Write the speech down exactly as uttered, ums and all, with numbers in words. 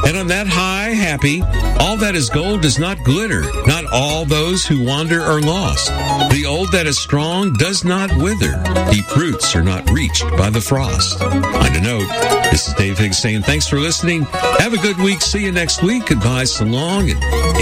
And on that high, happy, all that is gold does not glitter. Not all those who wander are lost. The old that is strong does not wither. Deep roots are not reached by the frost. On a note, this is Dave Higgs saying thanks for listening. Have a good week. See you next week. Goodbye, so long, and